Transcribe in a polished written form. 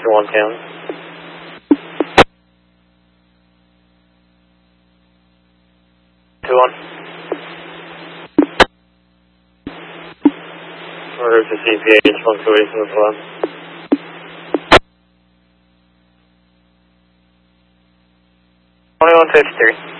Oscar 110. Two one. Order to CPH 128 from the flood. 2153.